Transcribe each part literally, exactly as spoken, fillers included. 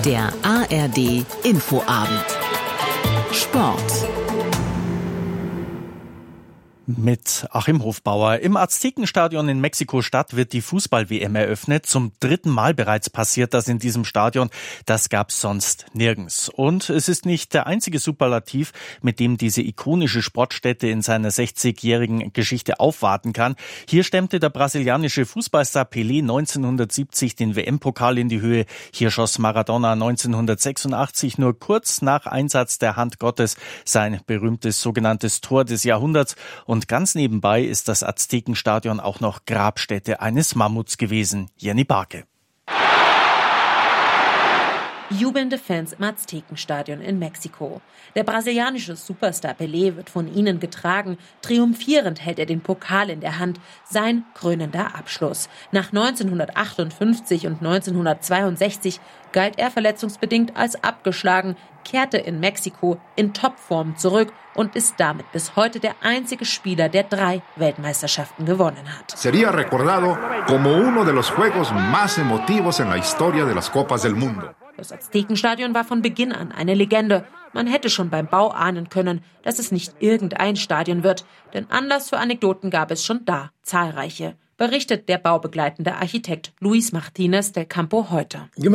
Der A R D Infoabend. Sport. Mit Achim Hofbauer. Im Aztekenstadion in Mexiko-Stadt wird die Fußball-W M eröffnet. Zum dritten Mal bereits passiert das in diesem Stadion. Das gab's sonst nirgends. Und es ist nicht der einzige Superlativ, mit dem diese ikonische Sportstätte in seiner sechzigjährigen Geschichte aufwarten kann. Hier stemmte der brasilianische Fußballstar Pelé neunzehnhundertsiebzig den W M-Pokal in die Höhe. Hier schoss Maradona neunzehnhundertsechsundachtzig nur kurz nach Einsatz der Hand Gottes sein berühmtes sogenanntes Tor des Jahrhunderts. Und ganz nebenbei ist das Aztekenstadion auch noch Grabstätte eines Mammuts gewesen. Jenny Barke. Jubelnde Fans im Aztekenstadion in Mexiko. Der brasilianische Superstar Pelé wird von ihnen getragen. Triumphierend hält er den Pokal in der Hand. Sein krönender Abschluss. Nach neunzehnhundertachtundfünfzig und neunzehnhundertzweiundsechzig galt er verletzungsbedingt als abgeschlagen, kehrte in Mexiko in Topform zurück und ist damit bis heute der einzige Spieler, der drei Weltmeisterschaften gewonnen hat. Sería recordado como uno de los juegos más emotivos en la historia de las Copas del Mundo. Das Aztekenstadion war von Beginn an eine Legende. Man hätte schon beim Bau ahnen können, dass es nicht irgendein Stadion wird. Denn Anlass für Anekdoten gab es schon da, zahlreiche. Berichtet der baubegleitende Architekt Luis Martínez del Campo heute. Ich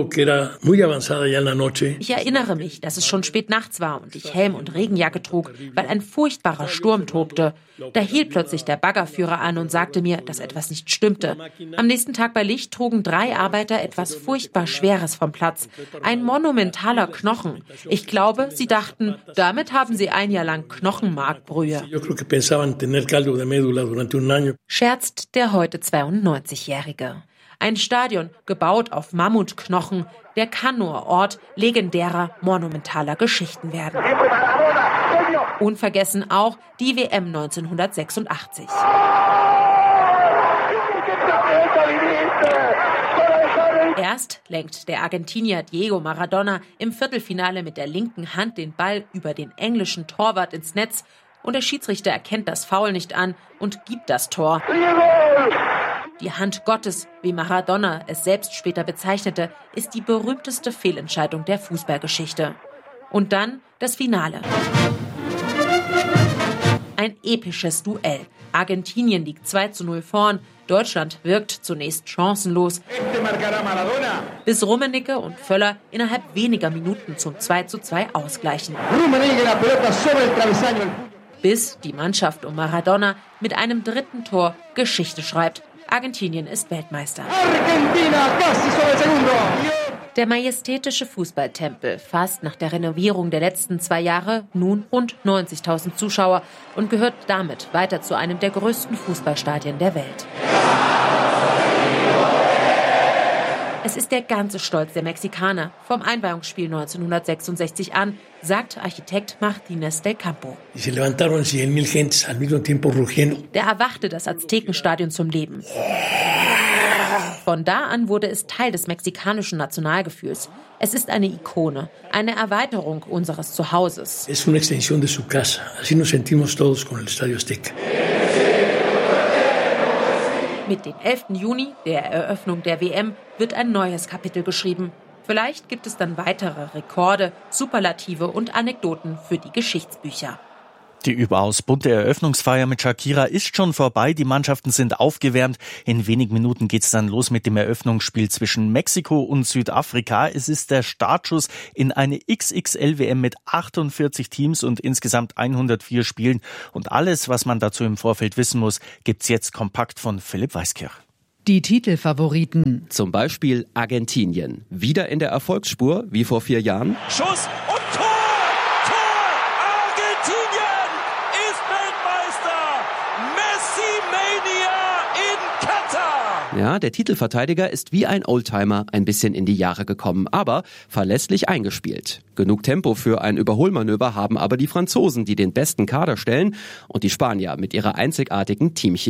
erinnere mich, dass es schon spät nachts war und ich Helm und Regenjacke trug, weil ein furchtbarer Sturm tobte. Da hielt plötzlich der Baggerführer an und sagte mir, dass etwas nicht stimmte. Am nächsten Tag bei Licht trugen drei Arbeiter etwas furchtbar Schweres vom Platz. Ein monumentaler Knochen. Ich glaube, sie dachten, damit haben sie ein Jahr lang Knochenmarkbrühe. Scherzt der heute zweiundneunzigjährige. Ein Stadion, gebaut auf Mammutknochen, der kann nur Ort legendärer, monumentaler Geschichten werden. Unvergessen auch die W M neunzehnhundertsechsundachtzig. Erst lenkt der Argentinier Diego Maradona im Viertelfinale mit der linken Hand den Ball über den englischen Torwart ins Netz und der Schiedsrichter erkennt das Foul nicht an und gibt das Tor. Die Hand Gottes, wie Maradona es selbst später bezeichnete, ist die berühmteste Fehlentscheidung der Fußballgeschichte. Und dann das Finale. Ein episches Duell. Argentinien liegt zwei zu null vorn. Deutschland wirkt zunächst chancenlos, bis Rummenigge und Völler innerhalb weniger Minuten zum zwei zu zwei ausgleichen. Bis die Mannschaft um Maradona mit einem dritten Tor Geschichte schreibt. Argentinien ist Weltmeister. Der majestätische Fußballtempel fasst nach der Renovierung der letzten zwei Jahre nun rund neunzigtausend Zuschauer und gehört damit weiter zu einem der größten Fußballstadien der Welt. Es ist der ganze Stolz der Mexikaner vom Einweihungsspiel neunzehnhundertsechsundsechzig an, sagt Architekt Martínez del Campo. Da erwachte das Aztekenstadion zum Leben. Von da an wurde es Teil des mexikanischen Nationalgefühls. Es ist eine Ikone, eine Erweiterung unseres Zuhauses. Es una extensión de su casa. Así nos sentimos todos con el Estadio Azteca. Mit dem elften Juni, der Eröffnung der W M, wird ein neues Kapitel geschrieben. Vielleicht gibt es dann weitere Rekorde, Superlative und Anekdoten für die Geschichtsbücher. Die überaus bunte Eröffnungsfeier mit Shakira ist schon vorbei. Die Mannschaften sind aufgewärmt. In wenigen Minuten geht's dann los mit dem Eröffnungsspiel zwischen Mexiko und Südafrika. Es ist der Startschuss in eine X X L-W M mit achtundvierzig Teams und insgesamt hundertvier Spielen. Und alles, was man dazu im Vorfeld wissen muss, gibt's jetzt kompakt von Philipp Weiskirch. Die Titelfavoriten. Zum Beispiel Argentinien. Wieder in der Erfolgsspur, wie vor vier Jahren. Schuss und Tor! Tor! Argentinien ist Weltmeister! Messi-Mania in Katar! Ja, der Titelverteidiger ist wie ein Oldtimer ein bisschen in die Jahre gekommen, aber verlässlich eingespielt. Genug Tempo für ein Überholmanöver haben aber die Franzosen, die den besten Kader stellen, und die Spanier mit ihrer einzigartigen Teamchemie.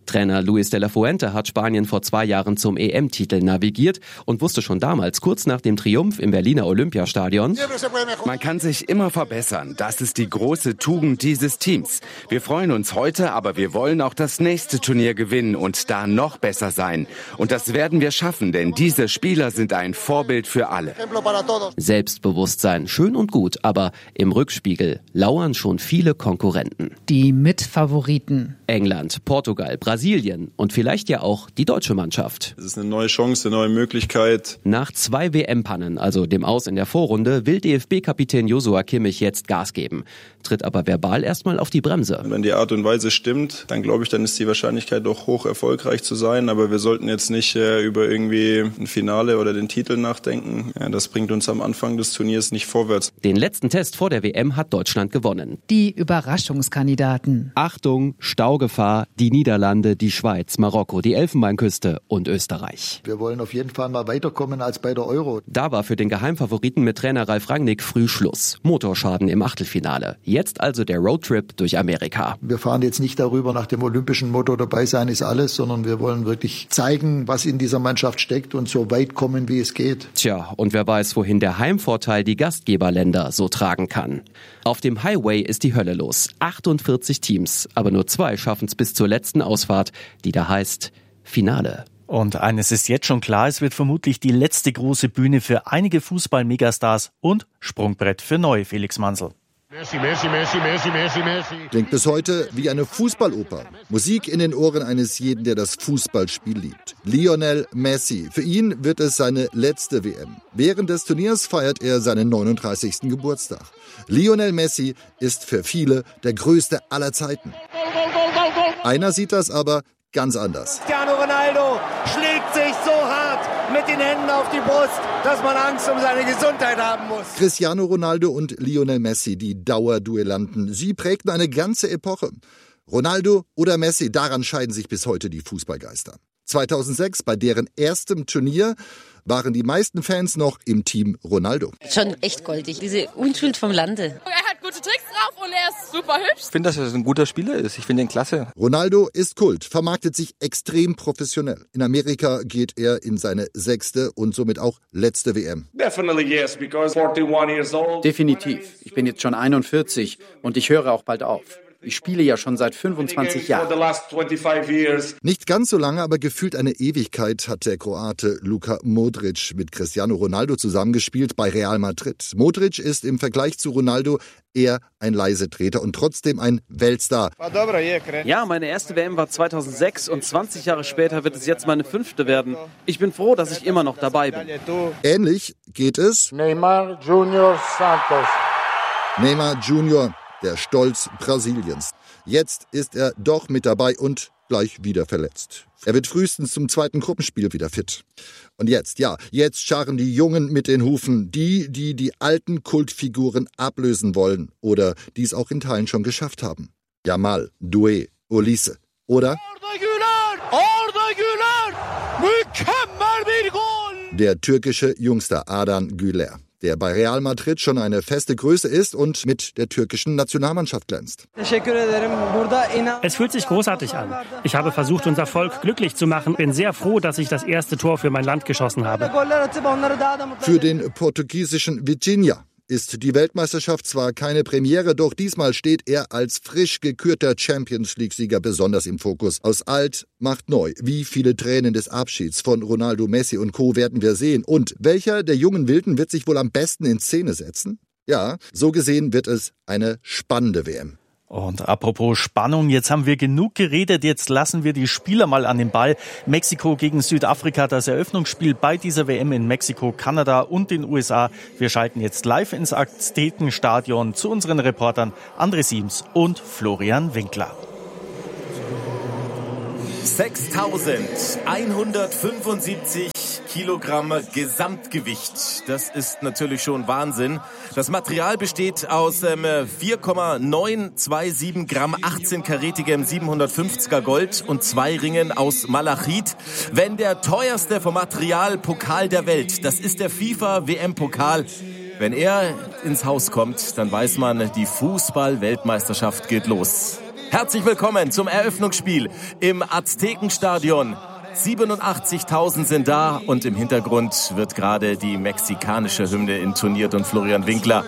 Trainer Luis de la Fuente hat Spanien vor zwei Jahren zum E M-Titel navigiert und wusste schon damals, kurz nach dem Triumph im Berliner Olympiastadion: Man kann sich immer verbessern. Das ist die große Tugend dieses Teams. Wir freuen uns heute, aber wir wollen auch das nächste Turnier gewinnen und da noch besser sein. Und das werden wir schaffen, denn diese Spieler sind ein Vorbild für alle. Selbstbewusstsein, schön und gut, aber im Rückspiegel lauern schon viele Konkurrenten. Die Mitfavoriten: England, Portugal, Brasilien und vielleicht ja auch die deutsche Mannschaft. Es ist eine neue Chance, eine neue Möglichkeit. Nach zwei W M-Pannen, also dem Aus in der Vorrunde, will D F B-Kapitän Joshua Kimmich jetzt Gas geben, tritt aber verbal erstmal auf die Bremse. Wenn die Art und Weise stimmt, dann glaube ich, dann ist die Wahrscheinlichkeit doch hoch, erfolgreich zu sein. Aber wir sollten jetzt nicht äh, über irgendwie ein Finale oder den Titel nachdenken. Ja, das bringt uns am Anfang des Turniers nicht vorwärts. Den letzten Test vor der W M hat Deutschland gewonnen. Die Überraschungskandidaten: Achtung, Staugefahr, die Niederlande, die Schweiz, Marokko, die Elfenbeinküste und Österreich. Wir wollen auf jeden Fall mal weiterkommen als bei der Euro. Da war für den Geheimfavoriten mit Trainer Ralf Rangnick früh Schluss. Motorschaden im Achtelfinale. Jetzt also der Roadtrip durch Amerika. Wir fahren jetzt nicht darüber nach dem olympischen Motto, dabei sein ist alles, sondern wir wollen wirklich zeigen, was in dieser Mannschaft steckt und so weit kommen, wie es geht. Tja, und wer weiß, wohin der Heimvorteil die Gastgeberländer so tragen kann. Auf dem Highway ist die Hölle los. achtundvierzig Teams, aber nur zwei schaffen es bis zur letzten Ausfahrt, die da heißt Finale. Und eines ist jetzt schon klar, es wird vermutlich die letzte große Bühne für einige Fußball-Megastars und Sprungbrett für neue, Felix Mansel. Messi, Messi, Messi, Messi, Messi, Messi. Klingt bis heute wie eine Fußballoper. Musik in den Ohren eines jeden, der das Fußballspiel liebt. Lionel Messi. Für ihn wird es seine letzte W M. Während des Turniers feiert er seinen neununddreißigsten Geburtstag. Lionel Messi ist für viele der größte aller Zeiten. Einer sieht das aber ganz anders. Cristiano Ronaldo schlägt sich so hart mit den Händen auf die Brust, dass man Angst um seine Gesundheit haben muss. Cristiano Ronaldo und Lionel Messi, die Dauerduellanten, sie prägten eine ganze Epoche. Ronaldo oder Messi, daran scheiden sich bis heute die Fußballgeister. zweitausendsechs, bei deren erstem Turnier, waren die meisten Fans noch im Team Ronaldo. Schon echt goldig, diese Unschuld vom Lande. Er hat gute Tricks drauf und er ist super hübsch. Ich finde, dass er ein guter Spieler ist. Ich finde ihn klasse. Ronaldo ist Kult, vermarktet sich extrem professionell. In Amerika geht er in seine sechste und somit auch letzte W M. Definitiv. Ich bin jetzt schon einundvierzig und ich höre auch bald auf. Ich spiele ja schon seit fünfundzwanzig Jahren. Nicht ganz so lange, aber gefühlt eine Ewigkeit hat der Kroate Luka Modric mit Cristiano Ronaldo zusammengespielt bei Real Madrid. Modric ist im Vergleich zu Ronaldo eher ein Leisetreter und trotzdem ein Weltstar. Ja, meine erste W M war zweitausendsechs und zwanzig Jahre später wird es jetzt meine fünfte werden. Ich bin froh, dass ich immer noch dabei bin. Ähnlich geht es Neymar Junior Santos. Neymar Junior, der Stolz Brasiliens. Jetzt ist er doch mit dabei und gleich wieder verletzt. Er wird frühestens zum zweiten Gruppenspiel wieder fit. Und jetzt, ja, jetzt scharren die Jungen mit den Hufen, die, die die alten Kultfiguren ablösen wollen oder die es auch in Teilen schon geschafft haben. Yamal, Doué, Olise oder Arda Güler! Arda Güler! Mükemmel bir Goal! Der türkische Jungster Ardan Güler, der bei Real Madrid schon eine feste Größe ist und mit der türkischen Nationalmannschaft glänzt. Es fühlt sich großartig an. Ich habe versucht, unser Volk glücklich zu machen. Bin sehr froh, dass ich das erste Tor für mein Land geschossen habe. Für den portugiesischen Vitinha ist die Weltmeisterschaft zwar keine Premiere, doch diesmal steht er als frisch gekürter Champions-League-Sieger besonders im Fokus. Aus alt macht neu. Wie viele Tränen des Abschieds von Ronaldo, Messi und Co. werden wir sehen? Und welcher der jungen Wilden wird sich wohl am besten in Szene setzen? Ja, so gesehen wird es eine spannende W M. Und apropos Spannung, jetzt haben wir genug geredet, jetzt lassen wir die Spieler mal an den Ball. Mexiko gegen Südafrika, das Eröffnungsspiel bei dieser W M in Mexiko, Kanada und den U S A. Wir schalten jetzt live ins Aztekenstadion zu unseren Reportern André Siems und Florian Winkler. sechstausendeinhundertfünfundsiebzig Kilogramm Gesamtgewicht. Das ist natürlich schon Wahnsinn. Das Material besteht aus ähm, vier Komma neunhundertsiebenundzwanzig Gramm achtzehn-karätigem siebenhundertfünfziger Gold und zwei Ringen aus Malachit. Wenn der teuerste vom Material Pokal der Welt, das ist der FIFA-W M-Pokal, wenn er ins Haus kommt, dann weiß man, die Fußball-Weltmeisterschaft geht los. Herzlich willkommen zum Eröffnungsspiel im Aztekenstadion. siebenundachtzigtausend sind da und im Hintergrund wird gerade die mexikanische Hymne intoniert und Florian Winkler.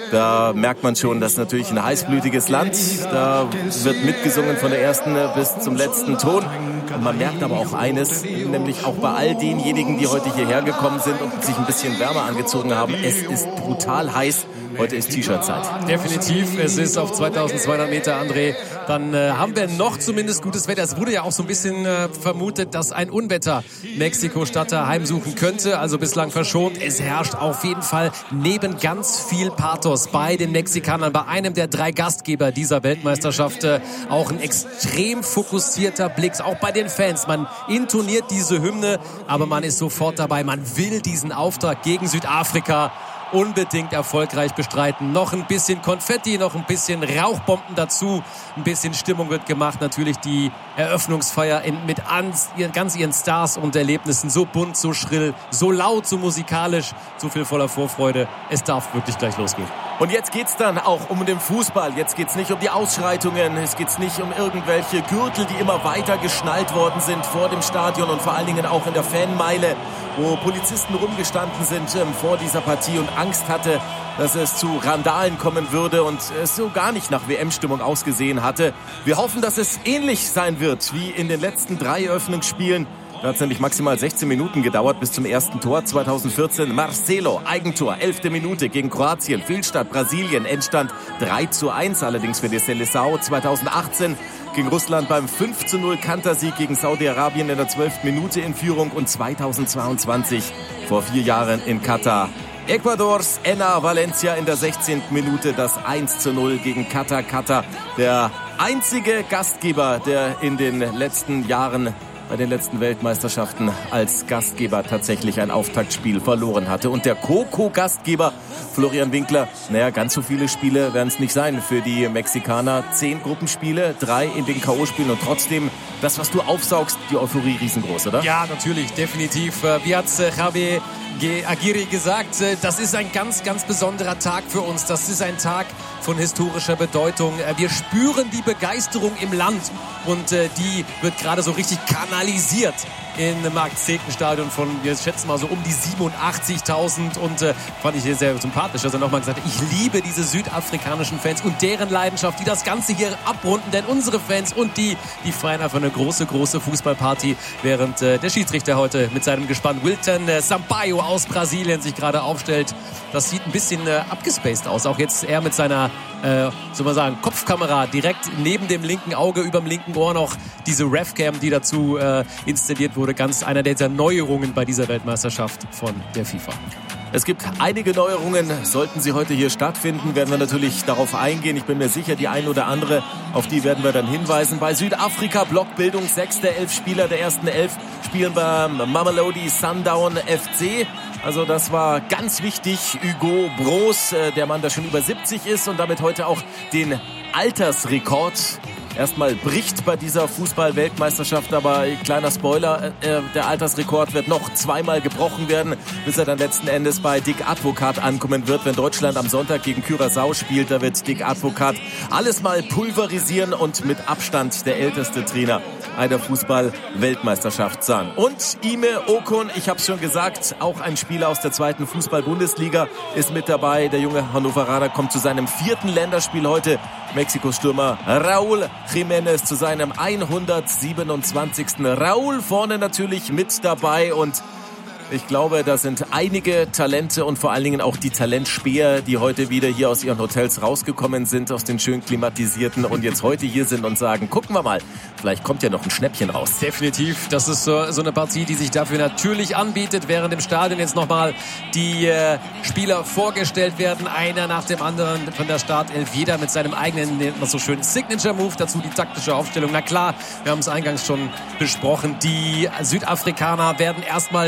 Da merkt man schon, das ist natürlich ein heißblütiges Land. Da wird mitgesungen von der ersten bis zum letzten Ton. Und man merkt aber auch eines, nämlich auch bei all denjenigen, die heute hierher gekommen sind und sich ein bisschen wärmer angezogen haben. Es ist brutal heiß. Heute ist T-Shirt-Zeit. Definitiv. Es ist auf zweitausendzweihundert Meter, André. Dann äh, haben wir noch zumindest gutes Wetter. Es wurde ja auch so ein bisschen äh, vermutet, dass ein Unwetter Mexiko-Stadt heimsuchen könnte. Also bislang verschont. Es herrscht auf jeden Fall neben ganz viel Pathos bei den Mexikanern, bei einem der drei Gastgeber dieser Weltmeisterschaft. Äh, auch ein extrem fokussierter Blick. Auch bei den Fans. Man intoniert diese Hymne, aber man ist sofort dabei. Man will diesen Auftrag gegen Südafrika unbedingt erfolgreich bestreiten. Noch ein bisschen Konfetti, noch ein bisschen Rauchbomben dazu. Ein bisschen Stimmung wird gemacht. Natürlich die Eröffnungsfeier in, mit ans, ganz ihren Stars und Erlebnissen. So bunt, so schrill, so laut, so musikalisch, so viel voller Vorfreude. Es darf wirklich gleich losgehen. Und jetzt geht's dann auch um den Fußball. Jetzt geht's nicht um die Ausschreitungen. Es geht's nicht um irgendwelche Gürtel, die immer weiter geschnallt worden sind vor dem Stadion und vor allen Dingen auch in der Fanmeile, wo Polizisten rumgestanden sind ähm, vor dieser Partie und Angst hatte, dass es zu Randalen kommen würde und es so gar nicht nach W M-Stimmung ausgesehen hatte. Wir hoffen, dass es ähnlich sein wird wie in den letzten drei Eröffnungsspielen. Da hat es nämlich maximal sechzehn Minuten gedauert bis zum ersten Tor. zweitausendvierzehn Marcelo, Eigentor, elfte Minute gegen Kroatien, Fehlstart Brasilien, Endstand drei zu eins, allerdings für die Seleção. zweitausendachtzehn gegen Russland beim fünf zu null Kantersieg gegen Saudi-Arabien in der zwölften Minute in Führung und zweitausendzweiundzwanzig vor vier Jahren in Katar. Ecuadors Enner Valencia in der sechzehnten Minute das eins zu null gegen Katar. Katar, der einzige Gastgeber, der in den letzten Jahren bei den letzten Weltmeisterschaften als Gastgeber tatsächlich ein Auftaktspiel verloren hatte. Und der Co-Co-Gastgeber Florian Winkler, naja, ganz so viele Spiele werden es nicht sein für die Mexikaner. Zehn Gruppenspiele, drei in den K O-Spielen und trotzdem, das, was du aufsaugst, die Euphorie riesengroß, oder? Ja, natürlich, definitiv. Wie hat's Javier Aguirre gesagt, das ist ein ganz, ganz besonderer Tag für uns. Das ist ein Tag von historischer Bedeutung. Wir spüren die Begeisterung im Land und die wird gerade so richtig kanalisiert im Aztekenstadion von, wir schätzen mal so um die siebenundachtzigtausend und äh, fand ich hier sehr sympathisch, dass er nochmal gesagt hat, ich liebe diese südafrikanischen Fans und deren Leidenschaft, die das Ganze hier abrunden, denn unsere Fans und die, die feiern einfach eine große, große Fußballparty, während äh, der Schiedsrichter heute mit seinem Gespann Wilton äh, Sampaio aus Brasilien sich gerade aufstellt. Das sieht ein bisschen äh, abgespaced aus, auch jetzt er mit seiner äh, soll man sagen, Kopfkamera direkt neben dem linken Auge, überm linken Ohr noch diese Revcam, die dazu äh, installiert wurde. Ganz einer dieser Neuerungen bei dieser Weltmeisterschaft von der FIFA. Es gibt einige Neuerungen, sollten sie heute hier stattfinden, werden wir natürlich darauf eingehen. Ich bin mir sicher, die ein oder andere, auf die werden wir dann hinweisen. Bei Südafrika Blockbildung, sechs der elf Spieler der ersten elf spielen beim Mamelodi Sundown F C. Also das war ganz wichtig. Hugo Broos, der Mann, der schon über siebzig ist und damit heute auch den Altersrekord erstmal bricht bei dieser Fußball-Weltmeisterschaft, aber kleiner Spoiler, äh, der Altersrekord wird noch zweimal gebrochen werden, bis er dann letzten Endes bei Dick Advocaat ankommen wird. Wenn Deutschland am Sonntag gegen Curaçao spielt, da wird Dick Advocaat alles mal pulverisieren und mit Abstand der älteste Trainer einer Fußball-Weltmeisterschaft sein. Und Ime Okun, ich habe es schon gesagt, auch ein Spieler aus der zweiten Fußball-Bundesliga ist mit dabei. Der junge Hannoveraner kommt zu seinem vierten Länderspiel heute. Mexiko-Stürmer Raúl Jiménez zu seinem hundertsiebenundzwanzigsten Raúl vorne natürlich mit dabei und ich glaube, da sind einige Talente und vor allen Dingen auch die Talentspäher, die heute wieder hier aus ihren Hotels rausgekommen sind, aus den schön klimatisierten und jetzt heute hier sind und sagen, gucken wir mal, vielleicht kommt ja noch ein Schnäppchen raus. Definitiv, das ist so, so eine Partie, die sich dafür natürlich anbietet, während im Stadion jetzt nochmal die äh, Spieler vorgestellt werden, einer nach dem anderen von der Startelf, jeder mit seinem eigenen, nennt man so schön, Signature-Move, dazu die taktische Aufstellung. Na klar, wir haben es eingangs schon besprochen, die Südafrikaner werden erstmal sehr, sehr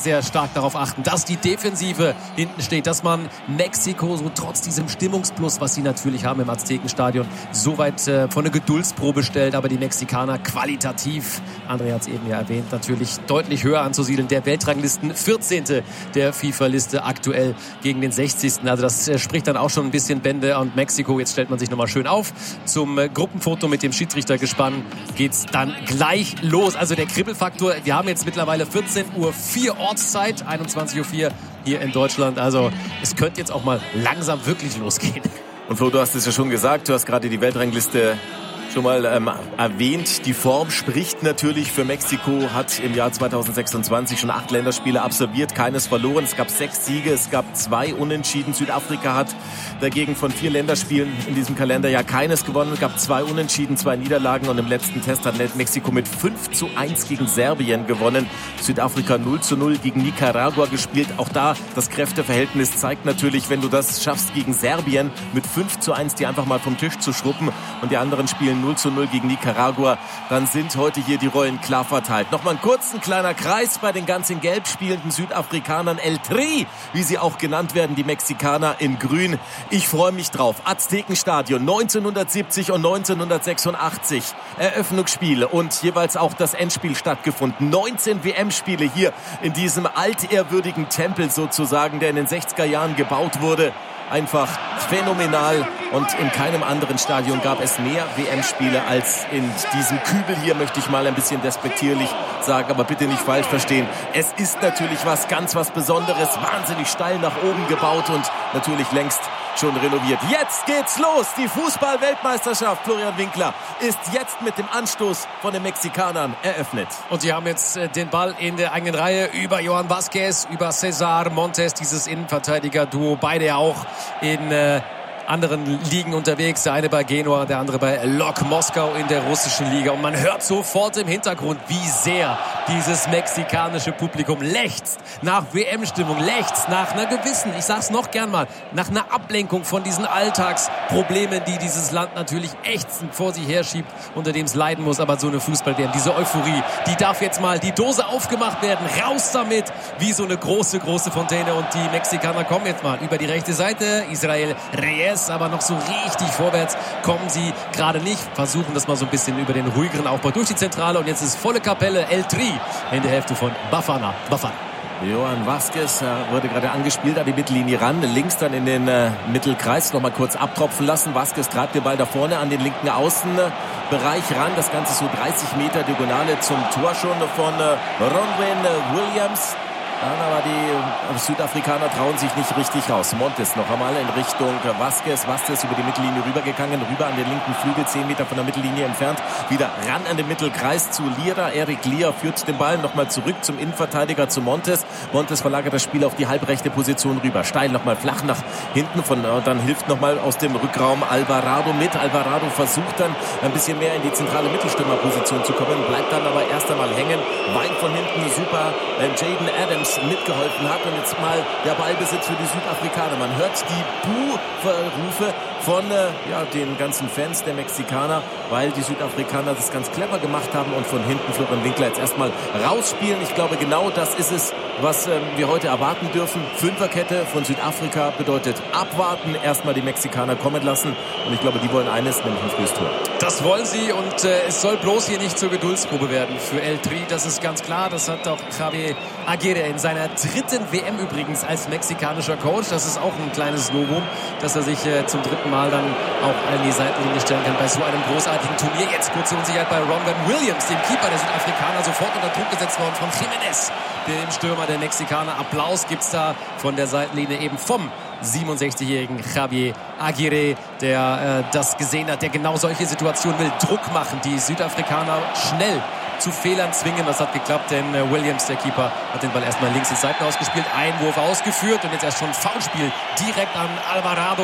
sehr stark darauf achten, dass die Defensive hinten steht, dass man Mexiko so trotz diesem Stimmungsplus, was sie natürlich haben im Aztekenstadion, so weit äh, von der Geduldsprobe stellt. Aber die Mexikaner qualitativ, André hat es eben ja erwähnt, natürlich deutlich höher anzusiedeln. Der Weltranglisten vierzehnte der FIFA-Liste aktuell gegen den sechzigsten Also das äh, spricht dann auch schon ein bisschen Bände. Und Mexiko, jetzt stellt man sich nochmal schön auf. Zum äh, Gruppenfoto mit dem Schiedsrichtergespann geht's dann gleich los. Also der Kribbelfaktor, wir haben jetzt mittlerweile vierzehn Uhr vier Ortszeit, einundzwanzig Uhr vier hier in Deutschland. Also es könnte jetzt auch mal langsam wirklich losgehen. Und Flo, du hast es ja schon gesagt, du hast gerade die Weltrangliste schon mal ähm, erwähnt. Die Form spricht natürlich für Mexiko, hat im Jahr zweitausendsechsundzwanzig schon acht Länderspiele absolviert, keines verloren. Es gab sechs Siege, es gab zwei Unentschieden. Südafrika hat dagegen von vier Länderspielen in diesem Kalenderjahr keines gewonnen. Es gab zwei Unentschieden, zwei Niederlagen und im letzten Test hat Mexiko mit fünf zu eins gegen Serbien gewonnen. Südafrika null zu null gegen Nicaragua gespielt. Auch da das Kräfteverhältnis zeigt natürlich, wenn du das schaffst gegen Serbien mit fünf zu eins die einfach mal vom Tisch zu schruppen und die anderen spielen null zu null gegen Nicaragua, dann sind heute hier die Rollen klar verteilt. Nochmal ein kurzen kleiner Kreis bei den ganz in Gelb spielenden Südafrikanern. El Tri, wie sie auch genannt werden, die Mexikaner in Grün. Ich freue mich drauf. Aztekenstadion neunzehnhundertsiebzig und neunzehnhundertsechsundachtzig. Eröffnungsspiele und jeweils auch das Endspiel stattgefunden. neunzehn W M-Spiele hier in diesem altehrwürdigen Tempel sozusagen, der in den sechziger Jahren gebaut wurde. Einfach phänomenal und in keinem anderen Stadion gab es mehr W M-Spiele als in diesem Kübel hier, möchte ich mal ein bisschen despektierlich sagen, aber bitte nicht falsch verstehen. Es ist natürlich was ganz was Besonderes, wahnsinnig steil nach oben gebaut und natürlich längst schon renoviert. Jetzt geht's los. Die Fußball-Weltmeisterschaft, Florian Winkler, ist jetzt mit dem Anstoß von den Mexikanern eröffnet. Und sie haben jetzt äh, den Ball in der eigenen Reihe über Johan Vázquez, über César Montes, dieses Innenverteidiger-Duo, beide ja auch in äh, anderen Ligen unterwegs. Der eine bei Genua, der andere bei Lok Moskau in der russischen Liga. Und man hört sofort im Hintergrund, wie sehr dieses mexikanische Publikum lechzt nach W M-Stimmung, lechzt nach einer gewissen, ich sag's noch gern mal, nach einer Ablenkung von diesen Alltagsproblemen, die dieses Land natürlich ächzend vor sich herschiebt, unter dem es leiden muss. Aber so eine Fußball-W M, diese Euphorie, die darf jetzt mal die Dose aufgemacht werden. Raus damit, wie so eine große, große Fontäne. Und die Mexikaner kommen jetzt mal über die rechte Seite. Israel Reyes, aber noch so richtig vorwärts kommen sie gerade nicht. Versuchen das mal so ein bisschen über den ruhigeren Aufbau durch die Zentrale. Und jetzt ist volle Kapelle. El Tri in der Hälfte von Bafana. Bafana. Johan Vázquez äh, wurde gerade angespielt an die Mittellinie ran, links dann in den äh, Mittelkreis, noch mal kurz abtropfen lassen. Vázquez treibt den Ball da vorne an den linken Außenbereich ran. Das Ganze so dreißig Meter Diagonale zum Tor schon von äh, Ronwen äh, Williams. Dann aber die Südafrikaner trauen sich nicht richtig raus. Montes noch einmal in Richtung Vázquez. Vázquez über die Mittellinie rübergegangen, rüber an den linken Flügel, zehn Meter von der Mittellinie entfernt. Wieder ran an den Mittelkreis zu Lira. Erik Lira führt den Ball nochmal zurück zum Innenverteidiger, zu Montes. Montes verlagert das Spiel auf die halbrechte Position rüber. Steil nochmal flach nach hinten. Von, dann hilft nochmal aus dem Rückraum Alvarado mit. Alvarado versucht dann ein bisschen mehr in die zentrale Mittelstürmerposition zu kommen, bleibt dann aber erst einmal hängen, weil von hinten super äh, Jaden Adams mitgeholfen hat. Und jetzt mal der Ballbesitz für die Südafrikaner. Man hört die Buh-Rufe von äh, ja, den ganzen Fans der Mexikaner, weil die Südafrikaner das ganz clever gemacht haben und von hinten Florian Winkler jetzt erstmal rausspielen. Ich glaube, genau das ist es, was äh, wir heute erwarten dürfen. Fünferkette von Südafrika bedeutet abwarten, erstmal die Mexikaner kommen lassen. Und ich glaube, die wollen eines, nämlich ein frühes Tor. Das wollen sie und äh, es soll bloß hier nicht zur Geduldsprobe werden für El Tri. Das ist ganz klar. Das hat auch Javier Aguirre in seiner dritten W M übrigens als mexikanischer Coach. Das ist auch ein kleines Novum, dass er sich äh, zum dritten Mal dann auch an die Seitenlinie stellen kann bei so einem großartigen Turnier. Jetzt kurze Unsicherheit bei Ronwen Williams, dem Keeper der Südafrikaner, sofort unter Druck gesetzt worden von Jiménez, dem Stürmer der Mexikaner. Applaus gibt's da von der Seitenlinie eben vom siebenundsechzigjährigen Javier Aguirre, der äh, das gesehen hat, der genau solche Situationen will. Druck machen, die Südafrikaner schnell zu Fehlern zwingen. Das hat geklappt, denn äh, Williams, der Keeper, hat den Ball erstmal links ins Seiten ausgespielt. Einwurf ausgeführt und jetzt erst schon Foulspiel direkt an Alvarado.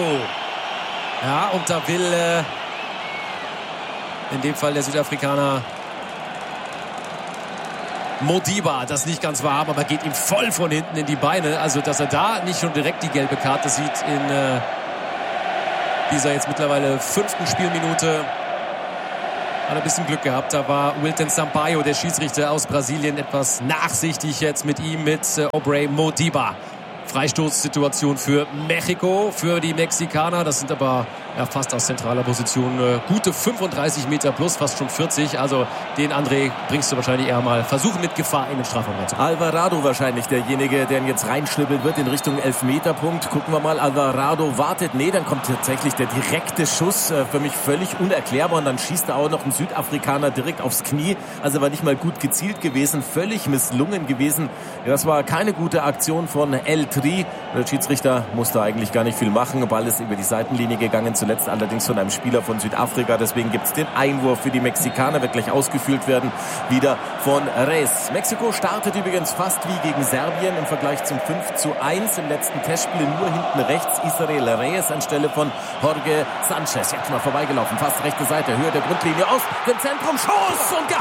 Ja, und da will äh, in dem Fall der Südafrikaner Modiba das nicht ganz wahr haben, aber geht ihm voll von hinten in die Beine. Also, dass er da nicht schon direkt die gelbe Karte sieht in äh, dieser jetzt mittlerweile fünften Spielminute. Hat ein bisschen Glück gehabt. Da war Wilton Sampaio, der Schiedsrichter aus Brasilien, etwas nachsichtig jetzt mit ihm, mit äh, Obrey Modiba. Freistoßsituation für Mexiko, für die Mexikaner. Das sind aber ja, fast aus zentraler Position äh, gute fünfunddreißig Meter plus, fast schon vierzig. Also den André bringst du wahrscheinlich eher mal versuchen, mit Gefahr in den Strafraum reinzukommen. Alvarado wahrscheinlich derjenige, der ihn jetzt reinschnibbeln wird in Richtung Elfmeterpunkt. Gucken wir mal, Alvarado wartet. Nee, dann kommt tatsächlich der direkte Schuss. Äh, für mich völlig unerklärbar. Und dann schießt er auch noch ein Südafrikaner direkt aufs Knie. Also war nicht mal gut gezielt gewesen. Völlig misslungen gewesen. Das war keine gute Aktion von El Tri. Der Schiedsrichter musste eigentlich gar nicht viel machen. Der Ball ist über die Seitenlinie gegangen, zuletzt allerdings von einem Spieler von Südafrika. Deswegen gibt es den Einwurf für die Mexikaner, wird gleich ausgeführt werden, wieder von Reyes. Mexiko startet übrigens fast wie gegen Serbien im Vergleich zum fünf zu eins im letzten Testspiel. Nur hinten rechts Israel Reyes anstelle von Jorge Sanchez. Jetzt mal vorbeigelaufen, fast rechte Seite, Höhe der Grundlinie aus dem Zentrum. Schuss und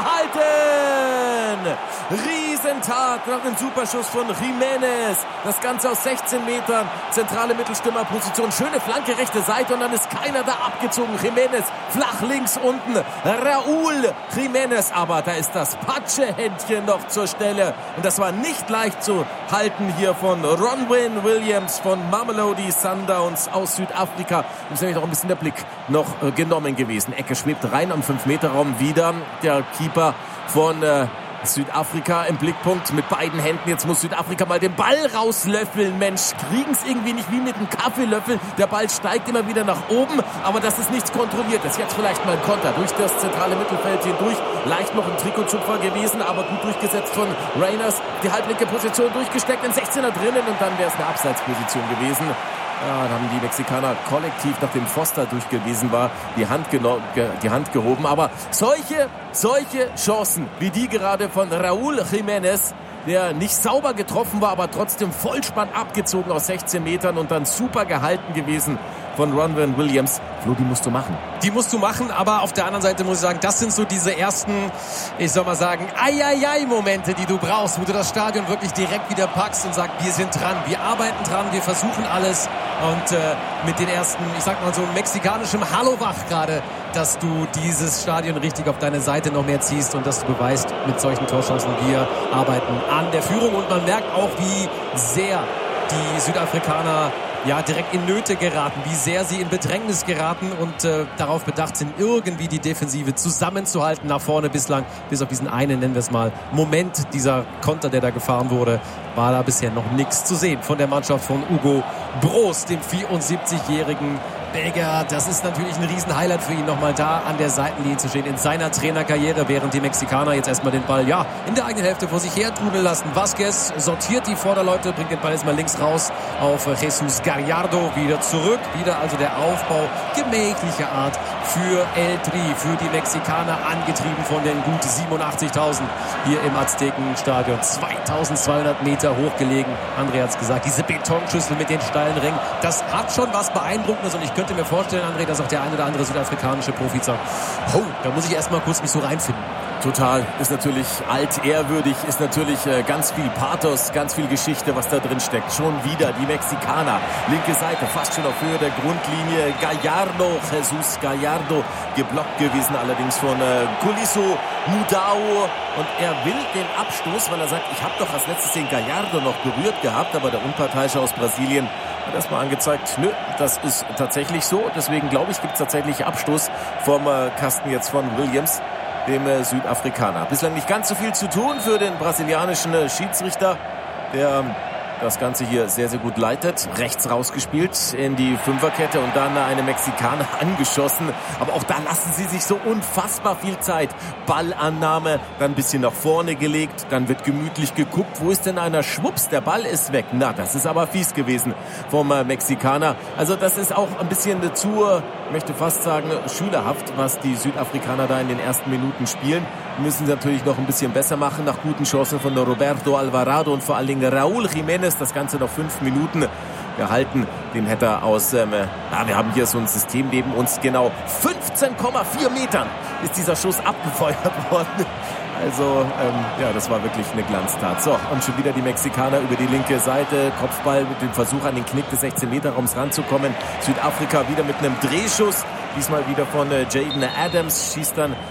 gehalten! Riesentat nach dem Superschuss von Jiménez. Das Ganze aus sechzehn Metern, zentrale Mittelstürmerposition, schöne Flanke, rechte Seite und dann ist keiner da abgezogen. Jiménez flach links unten, Raúl Jiménez, aber da ist das Patsche-Händchen noch zur Stelle und das war nicht leicht zu halten hier von Ronwen Williams von Mamelodi Sundowns aus Südafrika. Ist nämlich noch ein bisschen der Blick noch äh, genommen gewesen. Ecke schwebt rein am fünf Meter Raum wieder, der Keeper von äh, Südafrika im Blickpunkt mit beiden Händen. Jetzt muss Südafrika mal den Ball rauslöffeln. Mensch, kriegen's irgendwie nicht wie mit einem Kaffeelöffel. Der Ball steigt immer wieder nach oben, aber das ist nichts Kontrolliertes. Jetzt vielleicht mal ein Konter durch das zentrale Mittelfeld hindurch. Leicht noch ein Trikotzupfer gewesen, aber gut durchgesetzt von Reyners. Die halblinke Position durchgesteckt, in sechzehner drinnen und dann wäre es eine Abseitsposition gewesen. Ja, da haben die Mexikaner kollektiv, nachdem Foster durchgewiesen war, die Hand, geno- ge- die Hand gehoben. Aber solche, solche Chancen wie die gerade von Raúl Jiménez, der nicht sauber getroffen war, aber trotzdem Vollspann abgezogen aus sechzehn Metern und dann super gehalten gewesen von Ronwen Williams. Flo, die musst du machen. Die musst du machen, aber auf der anderen Seite muss ich sagen, das sind so diese ersten, ich soll mal sagen, Ai-Ai-Ai-Momente, die du brauchst, wo du das Stadion wirklich direkt wieder packst und sagst, wir sind dran, wir arbeiten dran, wir versuchen alles und äh, mit den ersten, ich sag mal so mexikanischem Hallo wach gerade, dass du dieses Stadion richtig auf deine Seite noch mehr ziehst und dass du beweist, mit solchen Torchancen wir arbeiten an der Führung und man merkt auch, wie sehr die Südafrikaner ja direkt in Nöte geraten, wie sehr sie in Bedrängnis geraten und äh, darauf bedacht sind, irgendwie die Defensive zusammenzuhalten nach vorne bislang, bis auf diesen einen, nennen wir es mal, Moment, dieser Konter, der da gefahren wurde, war da bisher noch nichts zu sehen von der Mannschaft von Hugo Broos, dem vierundsiebzigjährigen Belgier. Das ist natürlich ein Riesen-Highlight für ihn, nochmal da an der Seitenlinie zu stehen in seiner Trainerkarriere, während die Mexikaner jetzt erstmal den Ball ja in der eigenen Hälfte vor sich her trudeln lassen. Vasquez sortiert die Vorderleute, bringt den Ball jetzt mal links raus auf Jesus Gallardo, wieder zurück, wieder also der Aufbau gemächlicher Art für El Tri, für die Mexikaner, angetrieben von den gut siebenundachtzigtausend hier im Aztekenstadion. zweitausendzweihundert Meter hochgelegen, André hat es gesagt, diese Betonschüssel mit den steilen Rängen, das hat schon was Beeindruckendes und ich könnte mir vorstellen, André, dass auch der ein oder andere südafrikanische Profi sagt, oh, da muss ich erstmal kurz mich so reinfinden. Total, ist natürlich altehrwürdig, ist natürlich äh, ganz viel Pathos, ganz viel Geschichte, was da drin steckt. Schon wieder die Mexikaner, linke Seite, fast schon auf Höhe der Grundlinie. Gallardo, Jesus Gallardo, geblockt gewesen allerdings von äh, Guliso Mudao. Und er will den Abstoß, weil er sagt, ich habe doch als letztes den Gallardo noch berührt gehabt, aber der Unparteiische aus Brasilien hat erstmal angezeigt, nö, das ist tatsächlich so. Deswegen glaube ich, gibt es tatsächlich Abstoß vom äh, Kasten jetzt von Williams, dem äh, Südafrikaner. Bislang nicht ganz so viel zu tun für den brasilianischen äh, Schiedsrichter, der ähm, das Ganze hier sehr, sehr gut leitet. Rechts rausgespielt in die Fünferkette und dann eine Mexikaner angeschossen. Aber auch da lassen sie sich so unfassbar viel Zeit. Ballannahme, dann ein bisschen nach vorne gelegt, dann wird gemütlich geguckt. Wo ist denn einer? Schwupps, der Ball ist weg. Na, das ist aber fies gewesen vom äh, Mexikaner. Also das ist auch ein bisschen zu, ich möchte fast sagen, schülerhaft, was die Südafrikaner da in den ersten Minuten spielen. Müssen sie natürlich noch ein bisschen besser machen, nach guten Chancen von Roberto Alvarado und vor allen Dingen Raúl Jiménez. Das Ganze noch fünf Minuten gehalten. Den hätte er aus, ähm, ja, wir haben hier so ein System neben uns, genau fünfzehn Komma vier Metern ist dieser Schuss abgefeuert worden. Also, ähm, ja, das war wirklich eine Glanztat. So, und schon wieder die Mexikaner über die linke Seite. Kopfball mit dem Versuch, an den Knick des sechzehn Meter Raums ranzukommen. Südafrika wieder mit einem Drehschuss. Diesmal wieder von äh, Jaden Adams. Schießt dann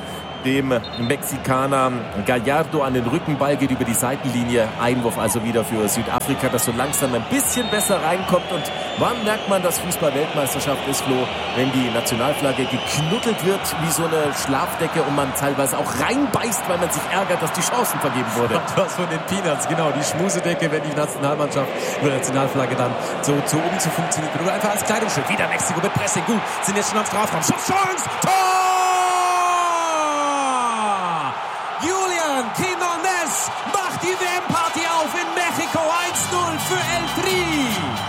dem Mexikaner Gallardo an den Rücken. Ball geht über die Seitenlinie. Einwurf also wieder für Südafrika, das so langsam ein bisschen besser reinkommt. Und wann merkt man, dass Fußball-Weltmeisterschaft ist, Flo? Wenn die Nationalflagge geknuddelt wird wie so eine Schlafdecke und man teilweise auch reinbeißt, weil man sich ärgert, dass die Chancen vergeben wurde. Was von den Peanuts, genau, die Schmusedecke, wenn die Nationalmannschaft oder Nationalflagge dann so, so umzufunktioniert wird. Oder einfach als Kleidungsstück. Wieder Mexiko mit Pressing. Gut, sind jetzt schon am Strafraum. Chance, Tor! Julian Quinones macht die W M-Party auf in Mexiko. eins null für El Tri.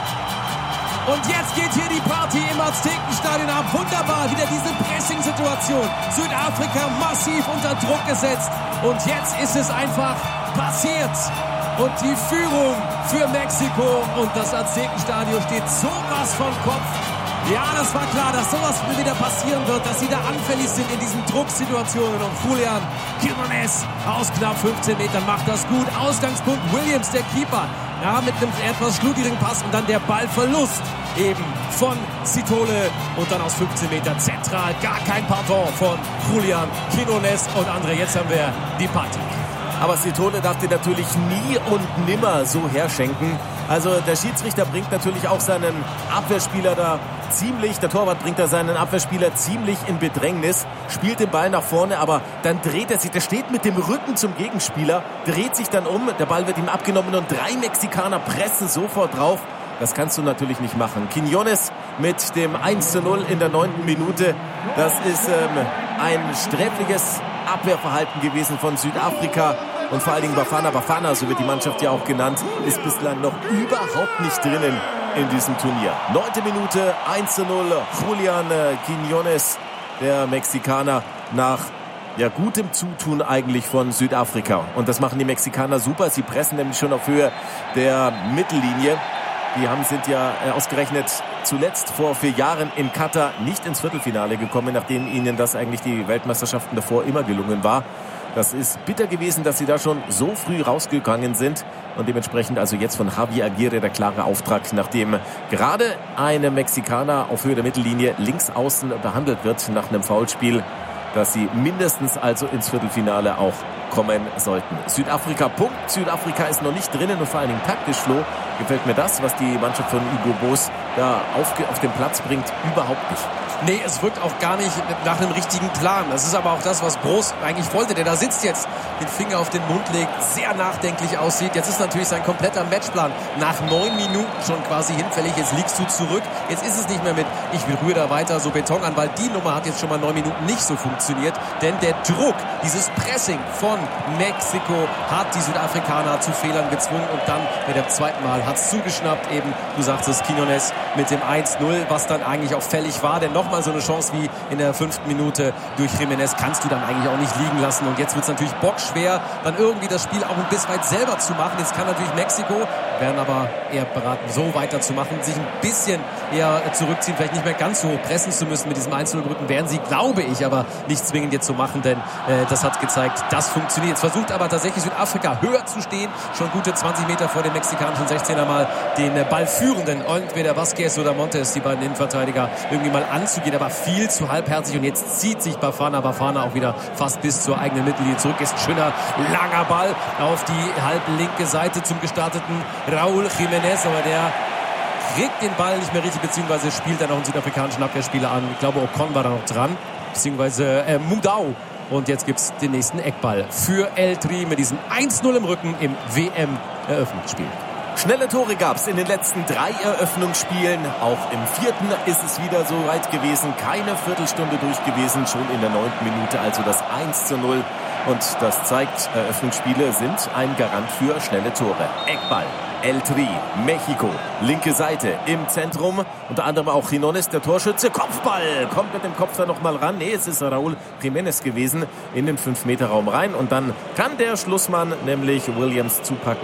Und jetzt geht hier die Party im Aztekenstadion ab. Wunderbar, wieder diese Pressing-Situation. Südafrika massiv unter Druck gesetzt. Und jetzt ist es einfach passiert. Und die Führung für Mexiko. Und das Aztekenstadion steht sowas von Kopf. Ja, das war klar, dass sowas wieder passieren wird, dass sie da anfällig sind in diesen Drucksituationen. Und Julian Quinones aus knapp fünfzehn Metern macht das gut. Ausgangspunkt Williams, der Keeper. Ja, mit einem etwas schludrigen Pass und dann der Ballverlust eben von Sitole. Und dann aus fünfzehn Metern zentral gar kein Pardon von Julian Quinones. Und André, jetzt haben wir die Party. Aber Sitole darf dir natürlich nie und nimmer so herschenken. Also der Schiedsrichter bringt natürlich auch seinen Abwehrspieler da ziemlich, der Torwart bringt da seinen Abwehrspieler ziemlich in Bedrängnis, spielt den Ball nach vorne, aber dann dreht er sich, der steht mit dem Rücken zum Gegenspieler, dreht sich dann um, der Ball wird ihm abgenommen und drei Mexikaner pressen sofort drauf. Das kannst du natürlich nicht machen. Quinones mit dem eins zu null in der neunten Minute. Das ist ähm, ein sträfliches Abwehrverhalten gewesen von Südafrika. Und vor allen Dingen Bafana Bafana, so wird die Mannschaft ja auch genannt, ist bislang noch überhaupt nicht drinnen in diesem Turnier. Neunte Minute, eins zu null. Julian Quinones, der Mexikaner, nach ja, gutem Zutun eigentlich von Südafrika. Und das machen die Mexikaner super. Sie pressen nämlich schon auf Höhe der Mittellinie. Die haben, sind ja äh, ausgerechnet zuletzt vor vier Jahren in Katar nicht ins Viertelfinale gekommen, nachdem ihnen das eigentlich die Weltmeisterschaften davor immer gelungen war. Das ist bitter gewesen, dass sie da schon so früh rausgegangen sind. Und dementsprechend also jetzt von Javier Aguirre der klare Auftrag, nachdem gerade eine Mexikaner auf Höhe der Mittellinie links außen behandelt wird nach einem Foulspiel, dass sie mindestens also ins Viertelfinale auch kommen sollten. Südafrika Punkt. Südafrika ist noch nicht drinnen und vor allen Dingen taktisch, Flo, gefällt mir das, was die Mannschaft von Hugo Boss da auf, auf den Platz bringt, überhaupt nicht. Nee, es wirkt auch gar nicht nach einem richtigen Plan. Das ist aber auch das, was Broos eigentlich wollte. Der da sitzt jetzt, den Finger auf den Mund legt, sehr nachdenklich aussieht. Jetzt ist natürlich sein kompletter Matchplan nach neun Minuten schon quasi hinfällig. Jetzt liegst du zurück. Jetzt ist es nicht mehr mit, ich rühre da weiter so Beton an, weil die Nummer hat jetzt schon mal neun Minuten nicht so funktioniert. Denn der Druck, dieses Pressing von Mexiko hat die Südafrikaner zu Fehlern gezwungen. Und dann mit dem zweiten Mal hat es zugeschnappt. Eben, du sagst es, Quinones mit dem eins null, was dann eigentlich auch fällig war. Denn nochmal so eine Chance wie in der fünften Minute durch Jiménez kannst du dann eigentlich auch nicht liegen lassen. Und jetzt wird es natürlich bockschwer, dann irgendwie das Spiel auch ein bisschen weit selber zu machen. Jetzt kann natürlich Mexiko, werden aber eher beraten, so weiterzumachen, sich ein bisschen eher zurückziehen, vielleicht nicht mehr ganz so hoch pressen zu müssen mit diesem eins null Rücken, werden sie, glaube ich, aber nicht zwingend jetzt so machen, denn äh, das hat gezeigt, das funktioniert. Jetzt versucht aber tatsächlich Südafrika höher zu stehen, schon gute zwanzig Meter vor dem mexikanischen sechzehner mal den äh, Ball führenden, entweder Vasquez oder Montes, die beiden Innenverteidiger, irgendwie mal anzugehen, aber viel zu halbherzig und jetzt zieht sich Bafana Bafana auch wieder fast bis zur eigenen Mittellinie zurück. Ist ein schöner, langer Ball auf die halblinke Seite zum gestarteten Raúl Jiménez, aber der kriegt den Ball nicht mehr richtig, beziehungsweise spielt dann auch einen südafrikanischen Abwehrspieler an. Ich glaube, Ocon war da noch dran, beziehungsweise äh, Mudau. Und jetzt gibt's den nächsten Eckball für El Tri mit diesem eins null im Rücken im W M-Eröffnungsspiel. Schnelle Tore gab's in den letzten drei Eröffnungsspielen. Auch im vierten ist es wieder so weit gewesen. Keine Viertelstunde durch gewesen, schon in der neunten Minute, also das eins zu null. Und das zeigt, Eröffnungsspiele sind ein Garant für schnelle Tore. Eckball, El Tri, Mexiko, linke Seite im Zentrum. Unter anderem auch Quinones, der Torschütze. Kopfball, kommt mit dem Kopf da nochmal ran. Nee, es ist Raúl Jiménez gewesen, in den fünf Meter Raum rein. Und dann kann der Schlussmann, nämlich Williams, zupacken